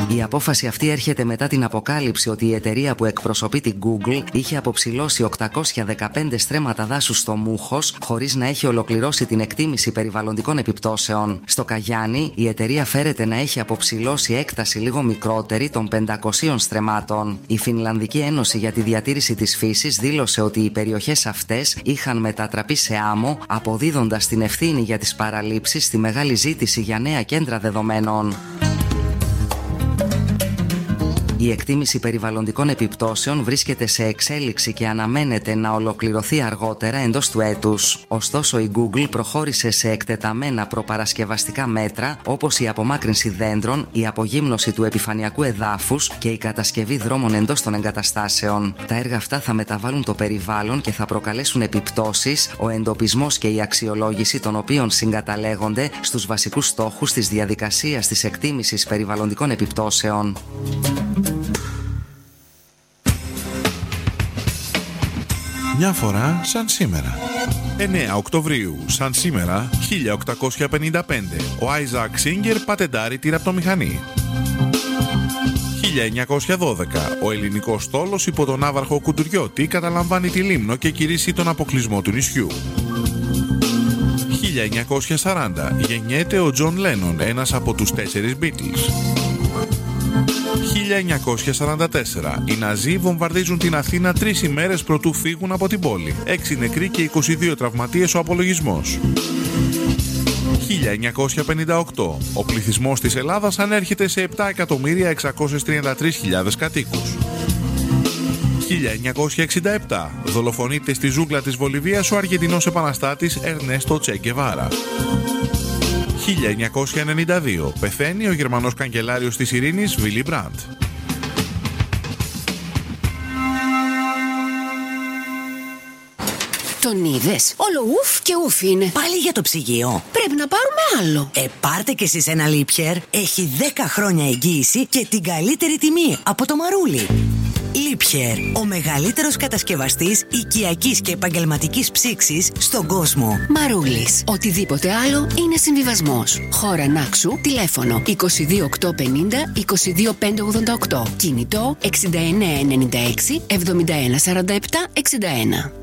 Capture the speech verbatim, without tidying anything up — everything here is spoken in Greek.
Η απόφαση αυτή έρχεται μετά την αποκάλυψη ότι η εταιρεία που εκπροσωπεί την Google είχε αποψηλώσει οκτακόσια δεκαπέντε στρέμματα δάσους στο Μούχος, χωρίς να έχει ολοκληρώσει την εκτίμηση περιβαλλοντικών επιπτώσεων. Στο Καγιάνι, η εταιρεία φέρεται να έχει αποψηλώσει έκταση λίγο μικρότερη των πεντακοσίων στρεμμάτων. Η Φινλανδική Ένωση για τη Διατήρηση της Φύσης δήλωσε ότι οι περιοχές αυτές είχαν μετατραπεί σε άμμο, αποδίδοντας την ευθύνη για τις παραλήψεις στη μεγάλη ζήτηση για νέα κέντρα δεδομένων. Η εκτίμηση περιβαλλοντικών επιπτώσεων βρίσκεται σε εξέλιξη και αναμένεται να ολοκληρωθεί αργότερα εντός του έτους. Ωστόσο, η Google προχώρησε σε εκτεταμένα προπαρασκευαστικά μέτρα, όπως η απομάκρυνση δέντρων, η απογύμνωση του επιφανειακού εδάφους και η κατασκευή δρόμων εντός των εγκαταστάσεων. Τα έργα αυτά θα μεταβάλουν το περιβάλλον και θα προκαλέσουν επιπτώσεις, ο εντοπισμός και η αξιολόγηση των οποίων συγκαταλέγονται στους βασικούς στόχους της διαδικασίας της εκτίμησης περιβαλλοντικών επιπτώσεων. Μια φορά σαν σήμερα. εννέα Οκτωβρίου, σαν σήμερα, χίλια οκτακόσια πενήντα πέντε, ο Άιζακ Σίνγκερ πατεντάρει τη ραπτομηχανή. χίλια εννιακόσια δώδεκα, ο ελληνικός στόλος υπό τον ναύαρχο Κουντουριώτη καταλαμβάνει τη Λίμνο και κηρύσσει τον αποκλεισμό του νησιού. χίλια εννιακόσια σαράντα, γεννιέται ο Τζον Λένον, ένας από τους τέσσερις Beatles. χίλια εννιακόσια σαράντα τέσσερα. Οι Ναζί βομβαρδίζουν την Αθήνα τρεις ημέρες προτού φύγουν από την πόλη. Έξι νεκροί και είκοσι δύο τραυματίες ο απολογισμός. χίλια εννιακόσια πενήντα οκτώ. Ο πληθυσμός της Ελλάδας ανέρχεται σε επτά εκατομμύρια εξακόσιες τριάντα τρεις χιλιάδες κατοίκους. χίλια εννιακόσια εξήντα επτά. Δολοφονείται στη ζούγκλα της Βολιβίας ο Αργεντινός επαναστάτης Ερνέστο Τσε Γκεβάρα. χίλια εννιακόσια ενενήντα δύο. Πεθαίνει ο Γερμανός καγκελάριος της Ειρήνης Βίλι Μπραντ. Τον είδες? Όλο ουφ και ουφ είναι. Πάλι για το ψυγείο. Πρέπει να πάρουμε άλλο. Ε, πάρτε κι εσείς ένα Liebherr. Έχει δέκα χρόνια εγγύηση και την καλύτερη τιμή από το Μαρούλι. Liebherr, ο μεγαλύτερος κατασκευαστής οικιακής και επαγγελματικής ψήξης στον κόσμο. Μαρούλης. Οτιδήποτε άλλο είναι συμβιβασμός. Χώρα Νάξου, τηλέφωνο είκοσι δύο οκτακόσια πενήντα είκοσι δύο πεντακόσια ογδόντα οκτώ. Κινητό εξήντα εννέα ενενήντα έξι εβδομήντα ένα σαράντα επτά εξήντα ένα.